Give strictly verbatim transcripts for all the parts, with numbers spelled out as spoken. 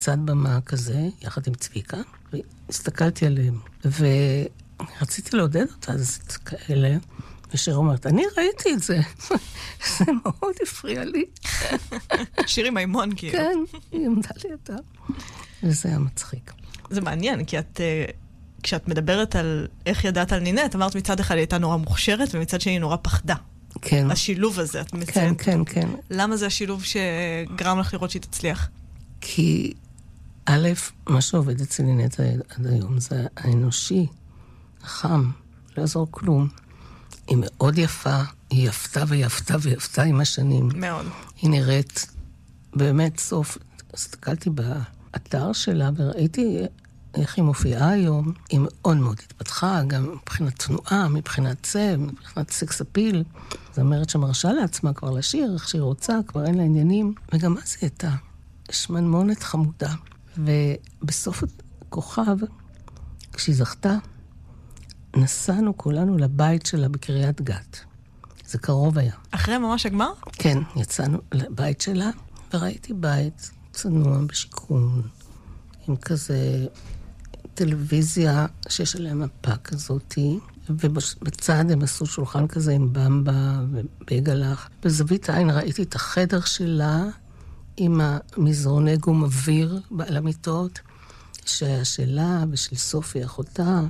צד במה כזה, יחד עם צביקה, והסתכלתי עליהם, ורציתי לעודד אותה, אז כאלה, ושיר אומרת, אני ראיתי את זה, זה מאוד הפריע לי. שיר עם מימון, כאילו. כן, היא עמדה לי אותה, וזה היה מצחיק. זה מעניין, כי את, כשאת מדברת על איך ידעת על נינט, אמרת מצד אחד היא הייתה נורא מוכשרת, ומצד שני היא נורא פחדה. כן. השילוב הזה, את מציינת. כן, כן, כן. למה זה השילוב שגרם לך לראות שהיא תצליח? כי א', מה שעובד אצל נינט עד היום זה האנושי, החם, לא יעזור כלום. היא מאוד יפה, היא יפתה ויפתה ויפתה עם השנים. מאוד. היא נראית באמת סוף. הסתכלתי באתר שלה וראיתי איך היא מופיעה היום. היא מאוד מאוד התפתחה, גם מבחינת תנועה, מבחינת צב, מבחינת סקס אפיל. זאת אומרת שמרשה לעצמה כבר לשיר, איך שהיא רוצה, כבר אין לה עניינים. וגם מה זה הייתה? שמנמונת חמודה. ובסוף הכוכב, כשהיא זכתה, נסענו כולנו לבית שלה בקריית גת. זה קרוב היה. אחרי ממש הגמר? כן, יצאנו לבית שלה, וראיתי בית צנוע בשיקום, עם כזה טלוויזיה שיש עליה מפה כזאת, ובצד הם עשו שולחן כזה עם במבה ובגלח. בזווית העין ראיתי את החדר שלה, עם המזרוני גום אוויר על המיטות, שהיה שלה ושל סופי אחותה,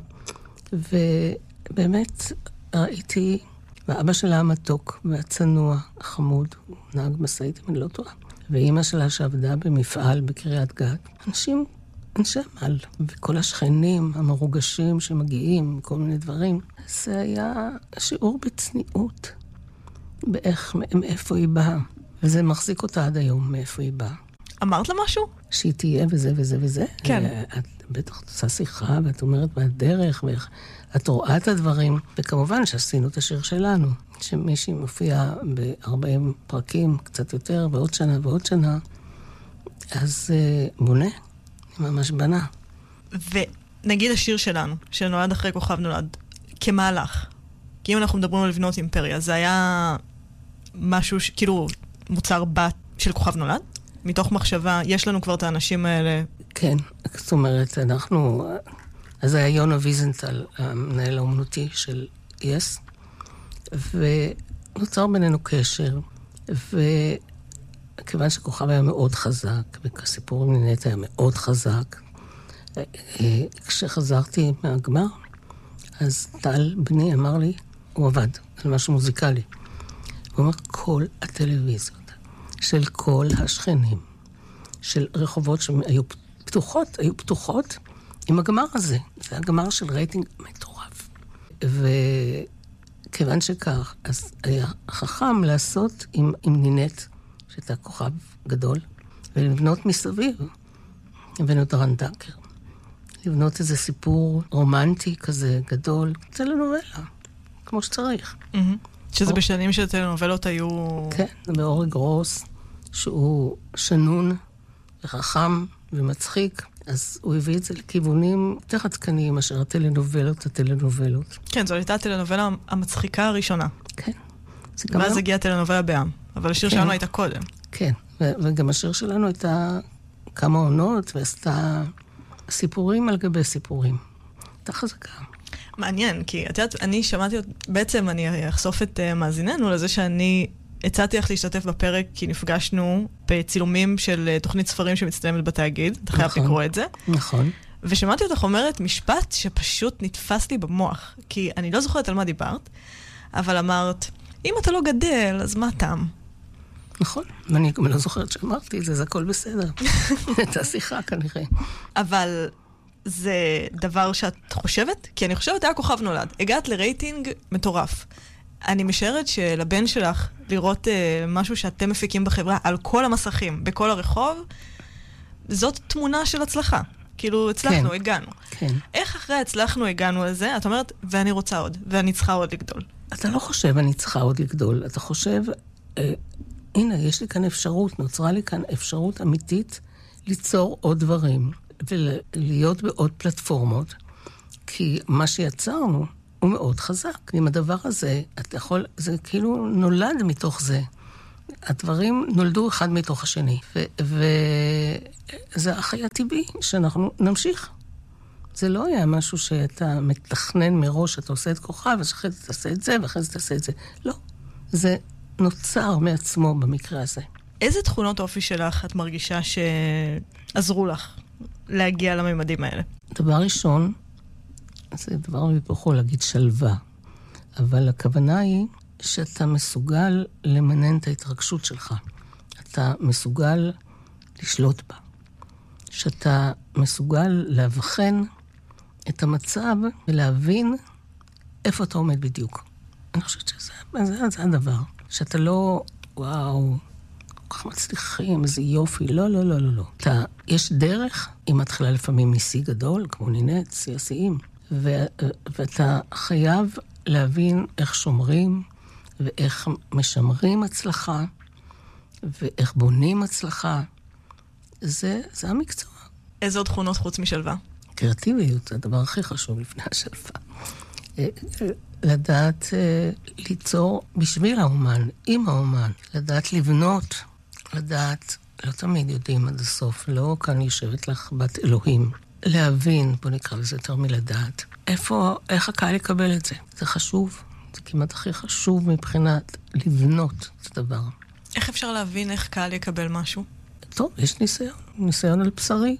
ובאמת ראיתי, ואבא שלה המתוק והצנוע, החמוד, הוא נהג משאית, אם אני לא טועה, ואימא שלה שעבדה במפעל בקריית גת, אנשים, אנשי עמל, וכל השכנים המרוגשים שמגיעים, כל מיני דברים, זה היה שיעור בצניעות, באיך, מאיפה היא באה. וזה מחזיק אותה עד היום, מאיפה היא באה. אמרת לה משהו? שהיא תהיה וזה וזה וזה. כן. את בטח עושה שיחה, ואת אומרת מהדרך, ואת רואה את הדברים. וכמובן שעשינו את השיר שלנו, שמישהי מופיע ב-ארבעים פרקים, קצת יותר, ועוד שנה ועוד שנה, אז uh, בונה, ממש בנה. ונגיד השיר שלנו, שנולד אחרי כוכב נולד, כמהלך. כי אם אנחנו מדברים על לבנות אימפריה, זה היה משהו, ש... כאילו, מוצר בת של כוכב נולד? מתוך מחשבה, יש לנו כבר את האנשים האלה. כן, זאת אומרת, אנחנו, אז היה יונה ויזנטל, המנהל האומנותי של יס, ונוצר בינינו קשר, וכיוון שכוכב היה מאוד חזק, והסיפור עם נינט היה מאוד חזק, כשחזרתי מהגמר, אז טל בני אמר לי, הוא עבד על משהו מוזיקלי. הוא אומר, כל הטלוויזיות של כל השכנים, של רחובות שהיו פתוחות, היו פתוחות עם הגמר הזה. זה הגמר של רייטינג מטורף. וכיוון שכך, אז היה חכם לעשות עם, עם נינט, שהייתה כוכב גדול, ולבנות מסביב, הבאנו רנדקר. לבנות איזה סיפור רומנטי כזה גדול, טלנובלה, כמו שצריך. שזה בשנים שהטלנובלות היו... כן, זה באורי גרוס, שהוא שנון וחכם ומצחיק, אז הוא הביא את זה לכיוונים יותר עדכניים מאשר הטלנובלות, הטלנובלות. כן, זו הייתה הטלנובלה המצחיקה הראשונה. כן. ואז הגיעה הטלנובלה בעם, אבל השיר שלנו הייתה קודם. כן, וגם השיר שלנו הייתה כמה עונות, ועשתה סיפורים על גבי סיפורים. הייתה חזקה. מעניין, כי את יודעת, אני שמעתי, בעצם אני אחשוף את uh, מאזיננו לזה שאני הצעתי לך להשתתף בפרק, כי נפגשנו בצילומים של uh, תוכנית ספרים שמצטלמת בתאגיד, אתה חייב נכון, לקרוא את זה. נכון. ושמעתי אותך אומרת משפט שפשוט נתפס לי במוח, כי אני לא זוכרת על מה דיברת, אבל אמרת, אם אתה לא גדל, אז מה טעם? נכון, ואני גם לא זוכרת שאמרתי את זה, זה הכל בסדר. הייתה שיחה כנראה. אבל זה דבר שאת חושבת? כי אני חושבת, היה כוכב נולד. הגעת לרייטינג מטורף. אני משערת שלבן שלך לראות uh, משהו שאתם מפיקים בחברה על כל המסכים, בכל הרחוב, זאת תמונה של הצלחה. כאילו, הצלחנו, כן, הגענו. כן. איך אחרי הצלחנו, הגענו על זה? את אומרת, ואני רוצה עוד, ואני צריכה עוד לגדול. אתה לא חושב, אני צריכה עוד לגדול. אתה חושב, אה, הנה, יש לי כאן אפשרות, נוצרה לי כאן אפשרות אמיתית ליצור עוד דברים, ולהיות בעוד פלטפורמות, כי מה שיצרנו הוא מאוד חזק. עם הדבר הזה, אתה יכול, זה כאילו נולד מתוך זה. הדברים נולדו אחד מתוך השני, וזה החי הטבעי שאנחנו נמשיך. זה לא היה משהו שאתה מתכנן מראש, אתה עושה את כוכב, ואחרי זה תעשה את זה, ואחרי זה תעשה את זה. לא. זה נוצר מעצמו במקרה הזה. איזה תכונות אופי שלך את מרגישה שעזרו לך להגיע לממדים האלה? דבר ראשון, זה דבר מפוחו להגיד שלווה, אבל הכוונה היא שאתה מסוגל למנן את ההתרגשות שלך. אתה מסוגל לשלוט בה. שאתה מסוגל להבחן את המצב ולהבין איפה אתה עומד בדיוק. אני חושבת שזה זה, זה הדבר. שאתה לא, וואו, כל כך מצליחים, איזה יופי. לא, לא, לא, לא, לא. אתה, יש דרך, היא מתחילה לפעמים משיא גדול, כמו נינת, שיא השיאים. ו, ואתה חייב להבין איך שומרים, ואיך משמרים הצלחה, ואיך בונים הצלחה. זה, זה המקצוע. איזה עוד תכונות חוץ משלווה? קריאטיביות, זה הדבר הכי חשוב לפני השלווה. לדעת ליצור בשביל האומן, עם האומן. לדעת לבנות, לדעת, לא תמיד יודעים עד הסוף, לא כאן יושבת לך בת אלוהים. להבין, בוא נקרא לזה יותר מלדעת. איפה, איך הקהל יקבל את זה? זה חשוב. זה כמעט הכי חשוב מבחינת לבנות את הדבר. איך אפשר להבין איך קהל יקבל משהו? טוב, יש ניסיון. ניסיון על בשרי.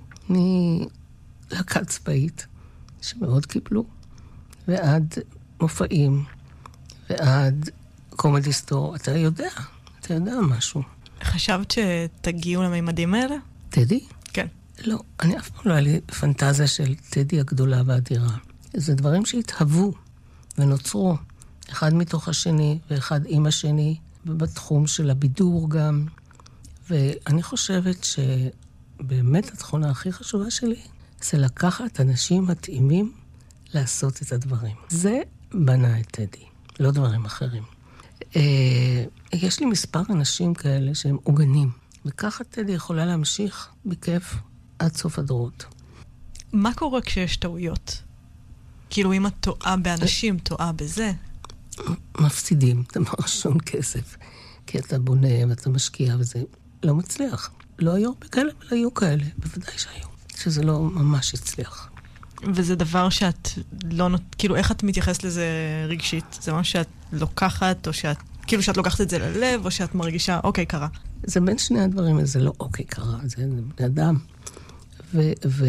מלהקת צבאית, שמאוד קיבלו, ועד מופעים, ועד קומדי סטור. אתה יודע, אתה יודע משהו. חשבת שתגיעו לממדים האלה? טדי? כן. לא, אני אף פעם לא היה לי פנטזיה של טדי הגדולה והאדירה. זה דברים שהתהוו ונוצרו, אחד מתוך השני ואחד עם השני, ובתחום של הבידור גם. ואני חושבת שבאמת התכונה הכי חשובה שלי זה לקחת אנשים מתאימים לעשות את הדברים. זה בנה את טדי, לא דברים אחרים. יש לי מספר אנשים כאלה שהם עוגנים, וככה טדי יכולה להמשיך בכיף עד סוף הדורות. מה קורה כשיש טעויות? כאילו אם את טועה באנשים, טועה בזה? מפסידים, דבר ראשון כסף. כי אתה בונה ואתה משקיע וזה לא מצליח. לא היו הרבה כאלה, אבל היו כאלה. בוודאי שהיו. שזה לא ממש הצליח. וזה דבר שאת לא... כאילו, איך את מתייחסת לזה רגשית? זה מה שאת לוקחת, או שאת... כאילו שאת לוקחת את זה ללב, או שאת מרגישה, אוקיי, קרה. זה בין שני הדברים, זה לא אוקיי, קרה. זה בני אדם. ו... ו...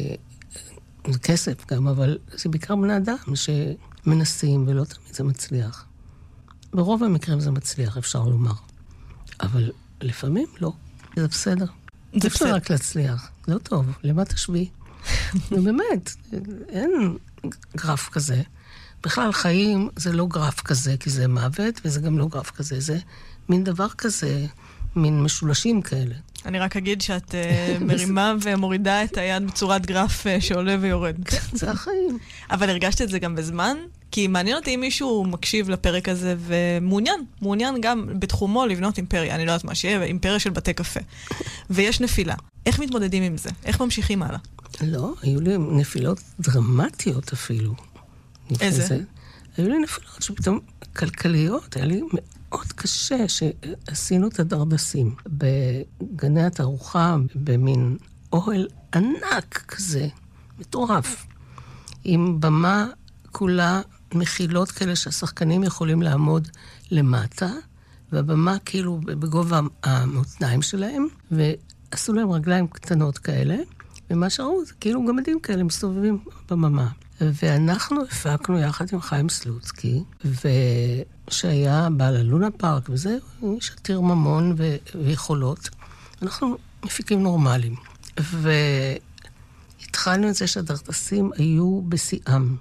זה כסף גם, אבל זה בעיקר בני אדם שמנסים, ולא תמיד זה מצליח. ברוב המקרים זה מצליח, אפשר לומר. אבל לפעמים לא. זה בסדר. זה אפשר רק להצליח. לא טוב, למה תשבי? באמת, אין גרף כזה. בכלל, חיים זה לא גרף כזה, כי זה מוות, וזה גם לא גרף כזה. זה מין דבר כזה, מין משולשים כאלה. אני רק אגיד שאת uh, מרימה ומורידה את היד בצורת גרף uh, שעולה ויורד. כן, זה החיים. אבל הרגשת את זה גם בזמן? כי מעניין אותי אם מישהו מקשיב לפרק הזה ומעוניין, מעוניין גם בתחומו לבנות אימפריה. אני לא יודעת מה שיהיה, אימפריה של בתי קפה. ויש נפילה. איך מתמודדים עם זה? איך ממשיכים הלאה? לא, היו לי נפילות דרמטיות אפילו. איזה? זה. היו לי נפילות שפתאום כלכליות, היה לי מאוד קשה שעשינו את הדרדסים. בגני התערוכה, במין אוהל ענק כזה, מטורף, עם במה כולה מחילות כאלה שהשחקנים יכולים לעמוד למטה, והבמה כאילו בגובה המותניים שלהם, ועשו להם רגליים קטנות כאלה, ומה שראו זה כאילו גמדים כאלה מסתובבים בממה. ואנחנו הפקנו יחד עם חיים סלוצקי, ושהיה בעל הלונה פארק, וזה איש עתיר ממון ו- ויכולות. אנחנו מפיקים נורמליים. והתחלנו את זה שהדרדסים היו בשיאם.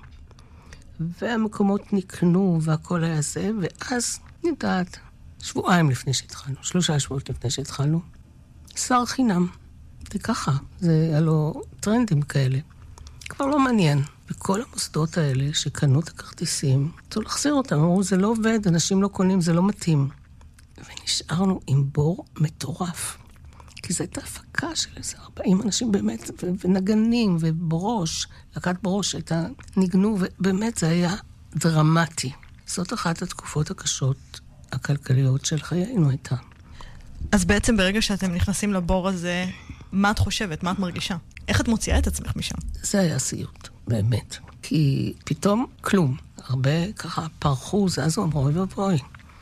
והמקומות נקנו והכל היה זה, ואז נדעת, שבועיים לפני שהתחלנו, שלושה שבועות לפני שהתחלנו, שר חינם. זה ככה, זה היה לו טרנדים כאלה. כבר לא מעניין. וכל המוסדות האלה שקנו את הכרטיסים, צריך להחזיר אותם, אמרו, זה לא עובד, אנשים לא קונים, זה לא מתאים. ונשארנו עם בור מטורף. כי זו הייתה הפקה של איזה ארבעים אנשים באמת, ו- ונגנים, ובראש, לקת בראש הייתה ניגנו, ובאמת זה היה דרמטי. זאת אחת התקופות הקשות הכלכליות של חיינו הייתה. אז בעצם ברגע שאתם נכנסים לבור הזה, מה את חושבת? מה את מרגישה? איך את מוציאה את עצמך משם? זה היה סיוט, באמת. כי פתאום כלום. הרבה ככה פרחו, זזו, אמרו, אוי ובוי.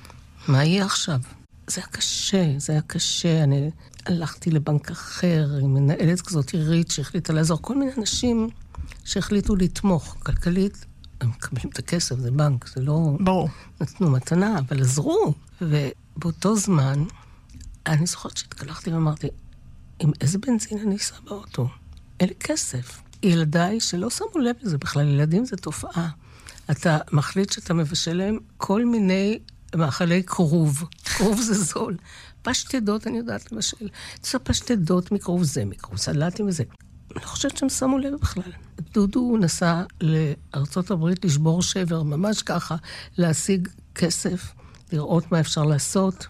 מה יהיה עכשיו? זה היה קשה, זה היה קשה. אני הלכתי לבנק אחר, עם מנהלת כזאת עירית שהחליטה לעזור. כל מיני אנשים שהחליטו לתמוך כלכלית, הם מקבלים את הכסף, זה בנק, זה לא... ברור. נתנו מתנה, אבל עזרו. ובאותו זמן, אני זוכרת שהתקלחתי ואמרתי, עם איזה בנזין אני אסע באוטו? אין לי כסף. ילדיי שלא שמו לב לזה בכלל, ילדים זה תופעה. אתה מחליט שאתה מבשל להם כל מיני מאכלי קרוב. קרוב זה זול. פשטדות אני יודעת לבשל. זה פשטדות מקרוב זה, מקרוב סלטים וזה. אני לא חושבת שהם שמו לב בכלל. דודו נסע לארצות הברית לשבור שבר, ממש ככה, להשיג כסף, לראות מה אפשר לעשות.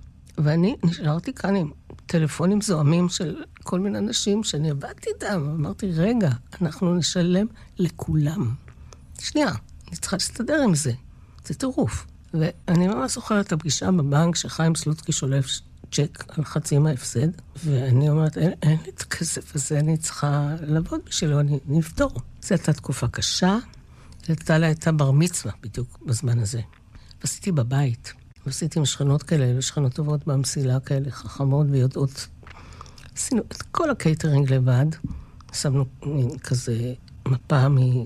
ואני נשארתי כאן עם טלפונים זוהמים של כל מיני אנשים שאני עבדתי איתם. אמרתי, רגע, אנחנו נשלם לכולם. שנייה, אני צריכה להסתדר עם זה. זה טירוף. ואני ממש זוכרת את הפגישה בבנק שחיים סלוצקי שולף צ'ק על חצי מההפסד, ואני אומרת, אין, אין לי את הכסף הזה, אני צריכה לעבוד בשבילו, אני נפתור. זו הייתה תקופה קשה, לטלה הייתה בר מצווה בדיוק בזמן הזה. ועשיתי בבית, ועשיתי עם שכנות כאלה, שכנות טובות במסילה כאלה, חכמות ויודעות. עשינו את כל הקייטרינג לבד, שמנו כזה מפה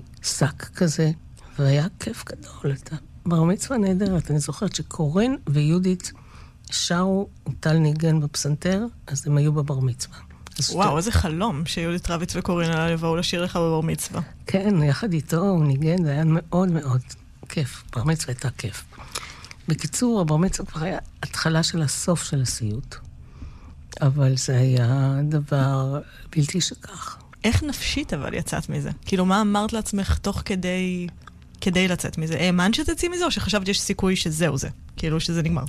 משק כזה, והיה כיף גדול, הייתה בר מצווה נהדרת. אני זוכרת שקורן ויהודית שרו טל ניגן בפסנתר, אז הם היו בבר מצווה. וואו, איזה חלום שיהודית רביץ וקורין עלה לבואו לשיר לך בבר מצווה. כן, יחד איתו הוא ניגן, זה היה מאוד מאוד כיף. בר מצווה הייתה כיף. בקיצור, הבר מצווה כבר היה התחלה של הסוף של הסיוט, אבל זה היה דבר בלתי שכח. איך נפשית אבל יצאת מזה? כאילו, מה אמרת לעצמך תוך כדי, כדי לצאת מזה? האמנת שתצאי מזה, או שחשבת יש סיכוי שזהו זה? כאילו, שזה נגמר?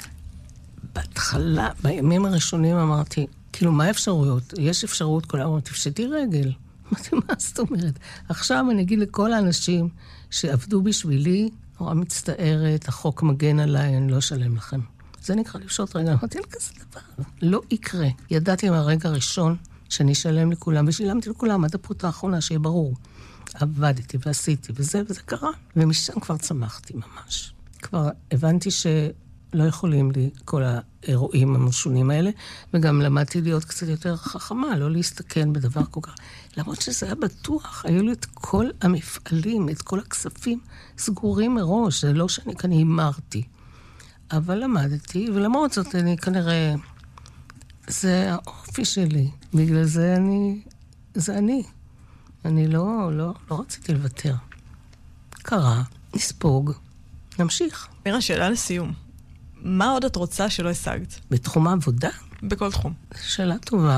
בהתחלה, בימים הראשונים אמרתי, כאילו, מה האפשרויות? יש אפשרות, כל אמרו, תפשטי רגל. אמרתי, מה זאת אומרת? עכשיו אני אגיד לכל האנשים שעבדו בשבילי, נורא מצטערת, החוק מגן עליי, אני לא אשלם לכם. זה נקרא לפשוט רגל. אמרתי, אין כזה דבר. לא יקרה. ידעתי מהרגע הראשון שאני אשלם לכולם, ושילמתי לכולם עד הפרוטה האחרונה, שיהיה ברור. עבדתי ועשיתי, וזה וזה קרה. ומשם כבר צמחתי ממש. כבר הבנתי ש... לא יכולים לי כל האירועים המשונים האלה, וגם למדתי להיות קצת יותר חכמה, לא להסתכן בדבר כל כך. למרות שזה היה בטוח, היו לי את כל המפעלים, את כל הכספים סגורים מראש, זה לא שאני כאן הימרתי. אבל למדתי, ולמרות זאת אני כנראה, זה האופי שלי, בגלל זה אני, זה אני. אני לא, לא, לא רציתי לוותר. קרה, נספוג, נמשיך. מירה, שאלה לסיום. מה עוד את רוצה שלא השגת? בתחום העבודה? בכל תחום. שאלה טובה,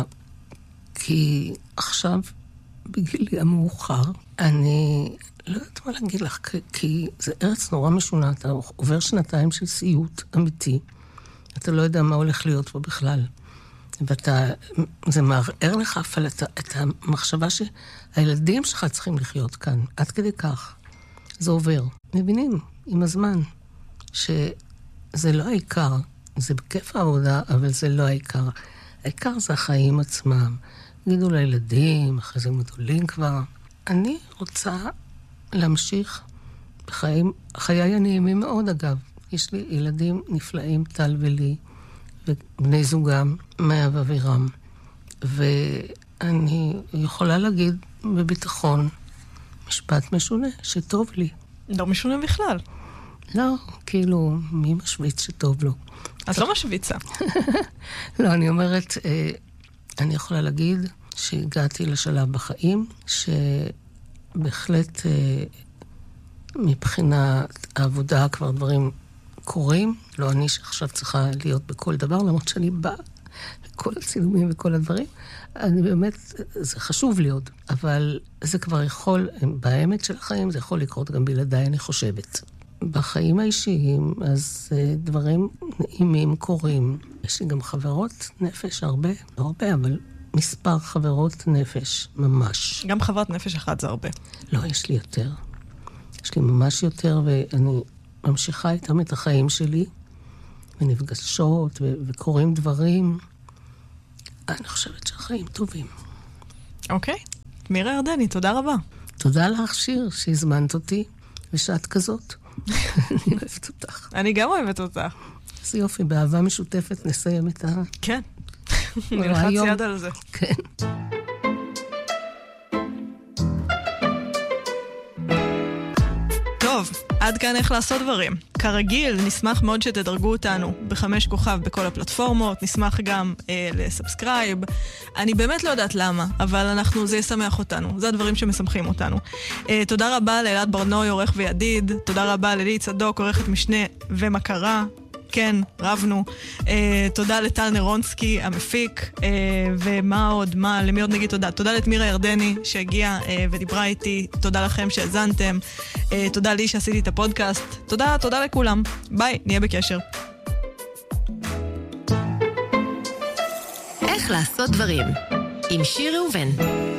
כי עכשיו, בגילי המאוחר, אני לא יודעת מה להגיד לך, כי זה ארץ נורא משונה, אתה עובר שנתיים של סיוט אמיתי, אתה לא יודע מה הולך להיות פה בכלל, ואתה, זה מערער לך אפל את, את המחשבה שהילדים שלך צריכים לחיות כאן, עד כדי כך. זה עובר. מבינים, עם הזמן, ש... זה לא העיקר, זה בכיף העבודה, אבל זה לא העיקר. העיקר זה החיים עצמם. גידול לילדים, אחרי זה גדולים כבר. אני רוצה להמשיך בחיים, חיי הנעימים מאוד אגב. יש לי ילדים נפלאים, טל ולי, ובני זוגם, מאיה ואבירם. ואני יכולה להגיד בביטחון משפט משונה, שטוב לי. לא משונה בכלל. לא, כאילו, מי משוויץ שטוב לו? את לא משוויצה. לא, אני אומרת, אני יכולה להגיד שהגעתי לשלב בחיים, שבהחלט מבחינת העבודה כבר דברים קורים. לא אני שעכשיו צריכה להיות בכל דבר, למרות שאני באה לכל הצילומים וכל הדברים. אני באמת, זה חשוב לי עוד, אבל זה כבר יכול, באמת של החיים, זה יכול לקרות גם בלעדיי, אני חושבת. בחיים האישיים, אז דברים נעימים קורים. יש לי גם חברות נפש, הרבה, לא הרבה, אבל מספר חברות נפש, ממש. גם חברת נפש אחת זה הרבה. לא, יש לי יותר. יש לי ממש יותר, ואני ממשיכה איתם את החיים שלי, ונפגשות ו- וקוראים דברים. אני חושבת שהחיים טובים. אוקיי. מירה ירדני, תודה רבה. תודה לך, שיר, שהזמנת אותי, ושאת כזאת. אני אוהבת אותך. אני גם אוהבת אותך. אז יופי, באהבה משותפת נסיים את ה... כן. נלחץ יד על זה. כן. טוב, עד כאן איך לעשות דברים. כרגיל, נשמח מאוד שתדרגו אותנו בחמש כוכב בכל הפלטפורמות, נשמח גם אה, לסאבסקרייב. אני באמת לא יודעת למה, אבל אנחנו, זה ישמח אותנו. זה הדברים שמשמחים אותנו. אה, תודה רבה לאלעד ברנוי, עורך וידיד. תודה רבה ללי צדוק, עורכת משנה ומכרה. כן, רבנו. אה, תודה לטל נרונסקי, המפיק, אה, ומה עוד, מה, למי עוד נגיד תודה? תודה למירה ירדני שהגיעה אה, ודיברה איתי, תודה לכם שהזנתם, אה, תודה לי שעשיתי את הפודקאסט, תודה, תודה לכולם. ביי, נהיה בקשר. איך לעשות דברים עם שיר ראובן.